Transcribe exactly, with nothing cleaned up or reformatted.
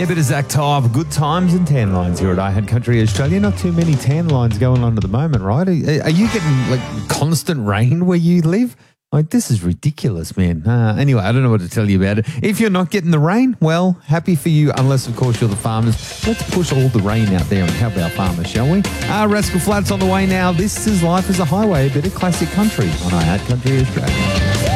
Yeah, bit of Zach Type, good times and tan lines here at I Had Country Australia. Not too many tan lines going on at the moment, right? Are, are you getting like constant rain where you live? Like, this is ridiculous, man. Uh, anyway, I don't know what to tell you about it. If you're not getting the rain, well, happy for you, unless, of course, you're the farmers. Let's push all the rain out there and help our farmers, shall we? Uh, Rascal Flatts on the way now. This is Life as a Highway, a bit of classic country on I Had Country Australia.